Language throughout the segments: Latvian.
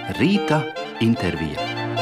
Rīta intervija.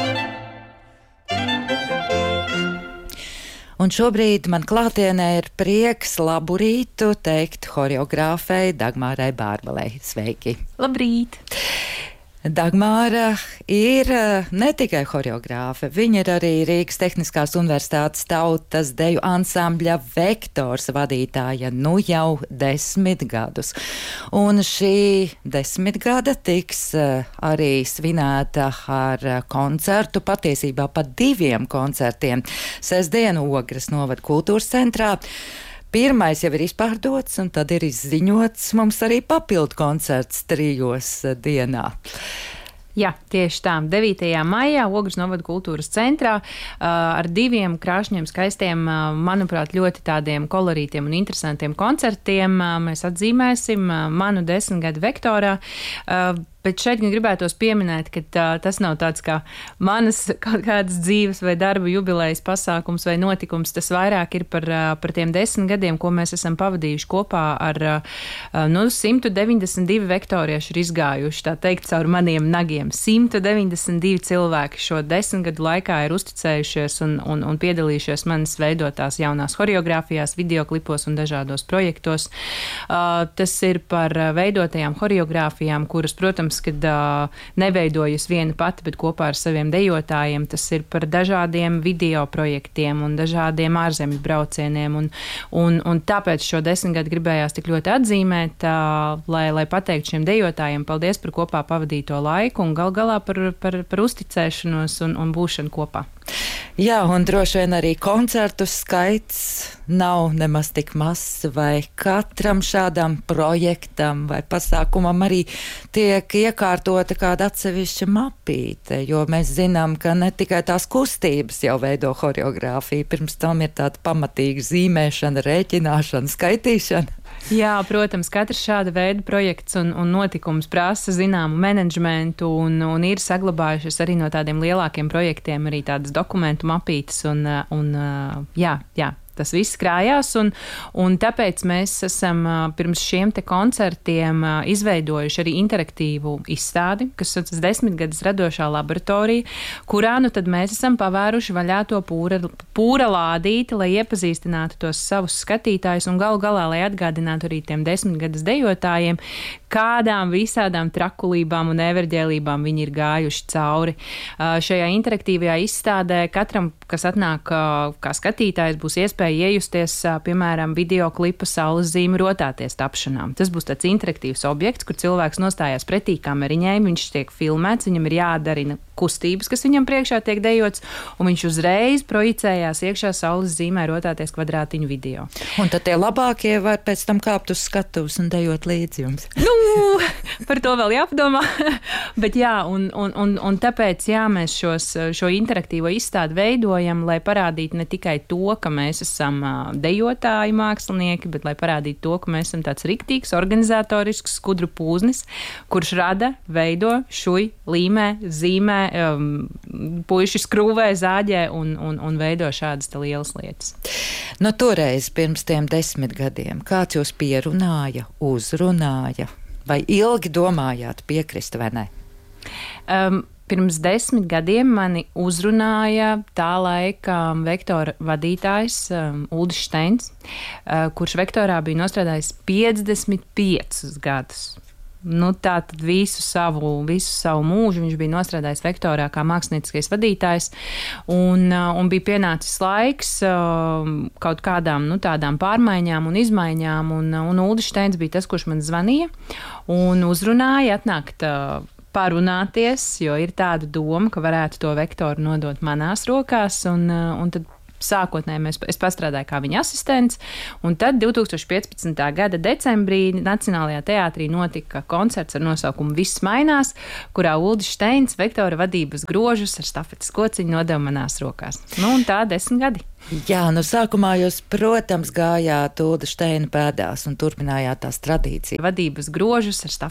Un šobrīd man klātienē ir prieks labu rītu teikt horeogrāfei Dagmārai Bārbalei. Sveiki! Labrīt! Dagmāra ir ne tikai horeogrāfe, viņa ir arī Rīgas Tehniskās Universitātes tautas deju ansambļa Vektors vadītāja jau 10 gadus. Un šī 10 gada tiks arī svinēta ar koncertu, patiesībā pat 2 koncertiem. Sestdien Ogres novada kultūras centrā. Pirmais jau ir izpārdots, un tad ir izziņots mums arī papildu koncerts 3 dienā. Jā, tieši tā. 9. maijā Ogres novada kultūras centrā ar 2 krāšņiem, skaistiem, manuprāt, ļoti tādiem kolorītiem un interesantiem koncertiem. Mēs atzīmēsim manu 10 gadu Vektorā. Bet šeit gan gribētos pieminēt, ka tas nav tāds kā manas kaut kādas dzīves vai darba jubilejas pasākums vai notikums. Tas vairāk ir par tiem 10 gadiem, ko mēs esam pavadījuši kopā ar 192 vektorieši ir izgājuši, tā teikt, caur maniem nagiem. 192 cilvēki šo 10 gadu laikā ir uzticējušies un piedalījušies manas veidotās jaunās horeogrāfijās, videoklipos un dažādos projektos. Tas ir par veidotajām horeogrāfijām, kuras, protams, kad neveidojas viena pati, bet kopā ar saviem dejotājiem. Tas ir par dažādiem video projektiem un dažādiem ārzemju braucieniem. Un tāpēc šo 10 gadu gribējās tik ļoti atzīmēt, lai pateiktu šiem dejotājiem paldies par kopā pavadīto laiku un gal galā par uzticēšanos un būšanu kopā. Jā, un droši vien arī koncertu skaits nav nemaz tik mazs, vai katram šādam projektam vai pasākumam arī tiek iekārtota kāda atsevišķa mapīte, jo mēs zinām, ka ne tikai tās kustības jau veido horeogrāfiju, pirms tam ir tāda pamatīga zīmēšana, rēķināšana, skaitīšana. Jā, protams, katrs šāda veida projekts un notikums prasa zināmu menedžmentu un ir saglabājušies arī no tādiem lielākiem projektiem arī tādas dokumentu mapītes jā. Tas viss krājās, un tāpēc mēs esam pirms šiem te koncertiem izveidojuši arī interaktīvu izstādi, kas sauc 10 gadus radošā laboratorija, kurā nu tad mēs esam pavēruši vaļā to pūra lādīti, lai iepazīstinātu tos savus skatītājus un galu galā, lai atgādinātu arī tiem 10 gadus dejotājiem, kādām visādām trakulībām un everģēlībām viņi ir gājuši cauri. Šajā interaktīvajā izstādē katram, kas atnāk kā skatītājs, būs iespēja iejusties, piemēram, videoklipa Saules zīme rotāties tapšanām. Tas būs tāds interaktīvs objekts, kur cilvēks nostājās pretī kameriņai, viņš tiek filmēts, viņam ir jādarina kustības, kas viņam priekšā tiek dejots, un viņš uzreiz projicējās iekšā Saules zīmē rotāties kvadrātiņu video. Un tad tie labākie var pēc tam kāpt uz skatuves un dejot līdzi jums. Par to vēl jāpadomā. Bet jā, un tāpēc jā, mēs šo interaktīvo izstādi veidojam, lai parādītu ne tikai to, ka mēs esam dejotāji mākslinieki, bet lai parādītu to, ka mēs esam tāds riktīgs, organizatorisks, skudru pūznis, kurš rada, veido, šuj, līmē, zīmē, puiši skrūvē, zāģē un veido šādas lielas lietas. Nu, toreiz pirms tiem 10 gadiem, kāds jūs pierunāja, uzrunāja, vai ilgi domājāt piekrist vai ne? Pirms 10 gadiem mani uzrunāja tā laika Vektora vadītājs Uldis Steins, kurš Vektorā bija nostrādājis 55 gadus. Tā tad visu savu mūžu viņš bija nostrādājis Vektorā kā mākslinieckais vadītājs, un bija pienācis laiks kaut kādām tādām pārmaiņām un izmaiņām, un Uldis Steins bija tas, kurš man zvanīja un uzrunāja atnākt parunāties, jo ir tāda doma, ka varētu to Vektoru nodot manās rokās, un tad sākotnēji es pastrādāju kā viņa asistents, un tad 2015. gada decembrī Nacionālajā teātrī notika koncerts ar nosaukumu Viss mainās, kurā Uldis Steins Vektora vadības grožus ar stafetes kociņu nodeva manās rokās. Un tā 10 gadi. Jā, sākumā jūs, protams, gājāt Ulda Steina pēdās un turpinājāt tās tradīcijas. Vadības grožus ar